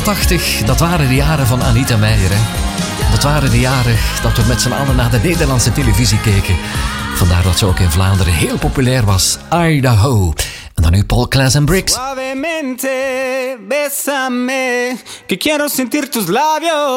80, dat waren de jaren van Anita Meijer. Hè? Dat waren de jaren dat we met z'n allen naar de Nederlandse televisie keken. Vandaar dat ze ook in Vlaanderen heel populair was. Idaho. En dan nu Paul Claes en Briggs. Suavemente, bésame, que quiero sentir tus labios.